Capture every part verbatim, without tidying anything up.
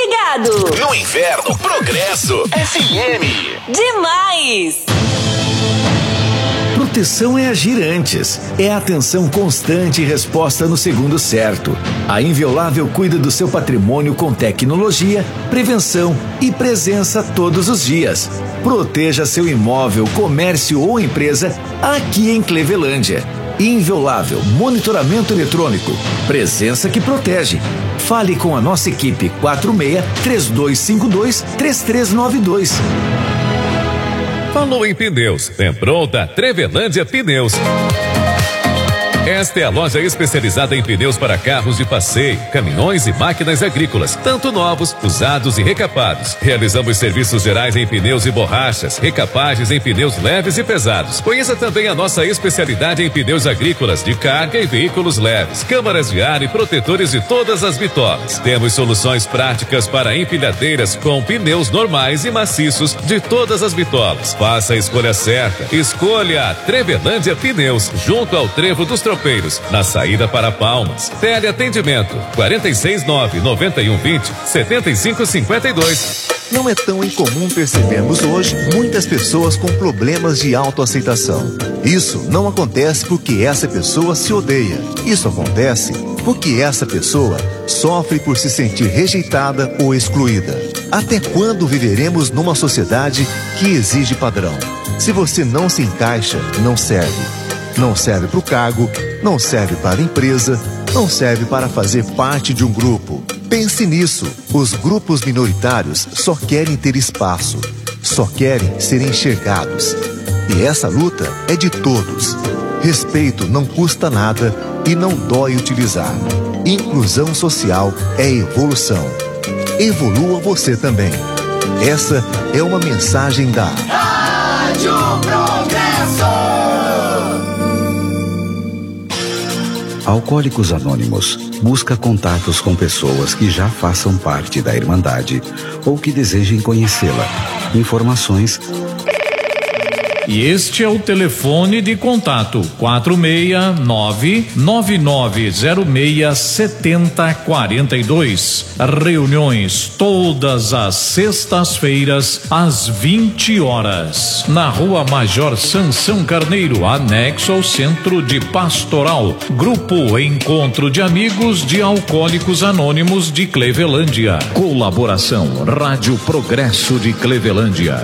ligado. No inverno, Progresso F M. Demais. Proteção é agir antes, é atenção constante e resposta no segundo certo. A Inviolável cuida do seu patrimônio com tecnologia, prevenção e presença todos os dias. Proteja seu imóvel, comércio ou empresa aqui em Clevelândia. Inviolável, monitoramento eletrônico, presença que protege. Fale com a nossa equipe quatro seis, três dois cinco dois, três três nove dois. Falou em pneus, tem pronta Trevelândia Pneus. Esta é a loja especializada em pneus para carros de passeio, caminhões e máquinas agrícolas, tanto novos, usados e recapados. Realizamos serviços gerais em pneus e borrachas, recapagens em pneus leves e pesados. Conheça também a nossa especialidade em pneus agrícolas de carga e veículos leves, câmaras de ar e protetores de todas as bitolas. Temos soluções práticas para empilhadeiras com pneus normais e maciços de todas as bitolas. Faça a escolha certa. Escolha a Trevelândia Pneus, junto ao Trevo dos Tropeiros, na saída para Palmas. Teleatendimento quarenta e seis, nove, noventa e um, vinte, setenta e cinco, cinquenta e dois. Não é tão incomum percebermos hoje muitas pessoas com problemas de autoaceitação. Isso não acontece porque essa pessoa se odeia. Isso acontece porque essa pessoa sofre por se sentir rejeitada ou excluída. Até quando viveremos numa sociedade que exige padrão? Se você não se encaixa, não serve. Não serve para o cargo, não serve para a empresa, não serve para fazer parte de um grupo. Pense nisso. Os grupos minoritários só querem ter espaço, só querem ser enxergados. E essa luta é de todos. Respeito não custa nada e não dói utilizar. Inclusão social é evolução. Evolua você também. Essa é uma mensagem da Rádio Progresso. Alcoólicos Anônimos busca contatos com pessoas que já façam parte da Irmandade ou que desejem conhecê-la. Informações. E este é o telefone de contato: quatro seis nove, nove nove zero seis, sete zero quatro dois. Reuniões todas as sextas-feiras às vinte horas, na Rua Major Sansão Carneiro, anexo ao Centro de Pastoral. Grupo Encontro de Amigos de Alcoólicos Anônimos de Clevelândia. Colaboração Rádio Progresso de Clevelândia.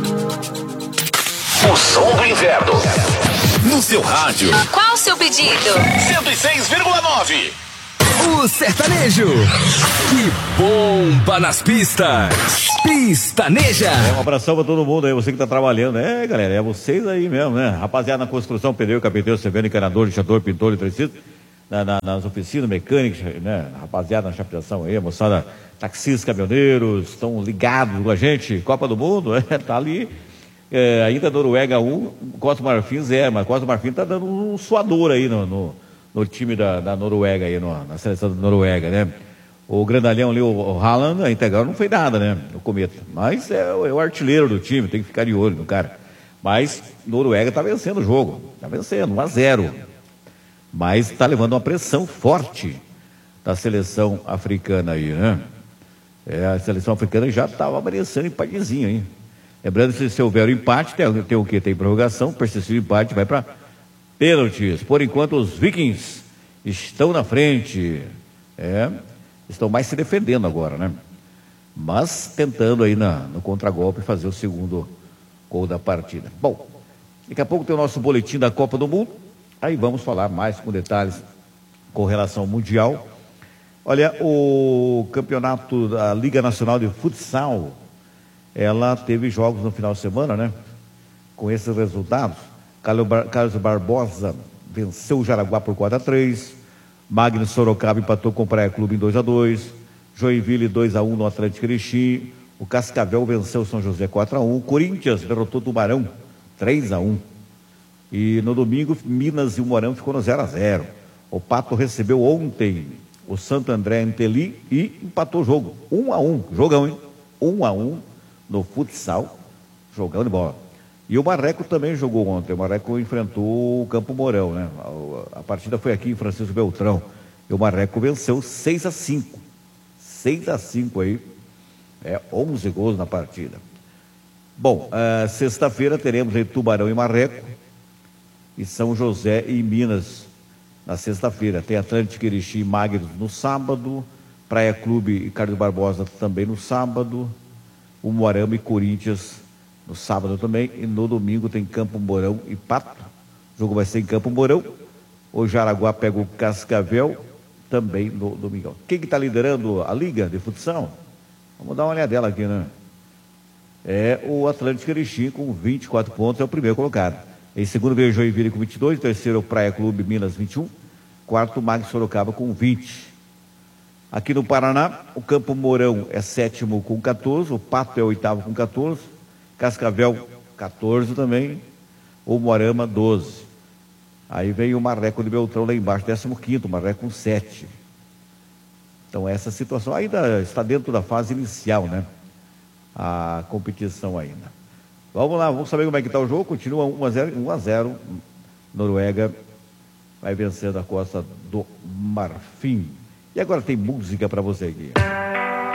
O som do inverno. No seu rádio. Qual o seu pedido? cento e seis vírgula nove. O sertanejo. Que bomba nas pistas. Pistaneja. É, um abração pra todo mundo aí, você que tá trabalhando. É, galera, é vocês aí mesmo, né? Rapaziada na construção, pedreiro, carpinteiro, servente, encanador, lixador, pintor, eletricista. Na, na, nas oficinas, mecânicas, né? Rapaziada na chapeação aí, a moçada, taxistas, caminhoneiros, estão ligados com a gente. Copa do Mundo, é, tá ali. É, ainda Noruega um, Costa do Marfim zero, mas Costa do Marfim está dando um suador aí no, no, no time da, da Noruega, aí, no, na seleção da Noruega, né? O grandalhão ali, o, o Haaland, a integral não foi nada, né? O Cometa. Mas é, é o artilheiro do time, tem que ficar de olho no cara. Mas Noruega está vencendo o jogo, está vencendo, um a zero. Mas está levando uma pressão forte da seleção africana aí, né? É, a seleção africana já estava aparecendo empatezinho, hein? Lembrando que se houver o empate, tem, tem o que? Tem prorrogação, persistir o empate, vai para pênaltis. Por enquanto, os Vikings estão na frente. É, estão mais se defendendo agora, né? Mas tentando aí na, no contragolpe fazer o segundo gol da partida. Bom, daqui a pouco tem o nosso boletim da Copa do Mundo. Aí vamos falar mais com detalhes com relação ao Mundial. Olha, o campeonato da Liga Nacional de Futsal, ela teve jogos no final de semana, né? Com esses resultados, Carlos Barbosa venceu o Jaraguá por quatro a três, Magno Sorocaba empatou com o Praia Clube em dois a dois, Joinville dois a um no Atlético Erechim, o Cascavel venceu o São José quatro a um, Corinthians derrotou o Tubarão três a um, e no domingo Minas e o Morão ficou no zero a zero. O Pato recebeu ontem o Santo André Anteli e empatou o jogo um a um, jogão, hein? um a um no futsal, jogão de bola. E o Marreco também jogou ontem. O Marreco enfrentou o Campo Mourão, né? A, a partida foi aqui em Francisco Beltrão. E o Marreco venceu seis a cinco. seis a cinco aí. É, onze gols na partida. Bom, uh, sexta-feira teremos aí Tubarão e Marreco e São José e Minas na sexta-feira. Tem Atlântico Erechim e Magnos no sábado, Praia Clube e Carlos Barbosa também no sábado, o Moarama e Corinthians no sábado também, e no domingo tem Campo Mourão e Pato. O jogo vai ser em Campo Mourão. O Jaraguá pega o Cascavel também no domingo. Quem que está liderando a Liga de Futsal? Vamos dar uma olhadela aqui, né? É o Atlântico Erechim com vinte e quatro pontos, é o primeiro colocado. Em segundo veio o Joinville com vinte e dois, terceiro o Praia Clube Minas vinte e um, quarto o Magno Sorocaba com vinte. Aqui no Paraná, o Campo Mourão é sétimo com quatorze, o Pato é oitavo com quatorze, Cascavel quatorze também, o Moarama doze. Aí vem o Marreco de Beltrão lá embaixo, décimo quinto, o Marreco com sete. Então essa situação ainda está dentro da fase inicial, né? A competição ainda. Vamos lá, vamos saber como é que está o jogo. Continua um a zero, um a zero. Noruega vai vencendo a Costa do Marfim. E agora tem música para você aqui.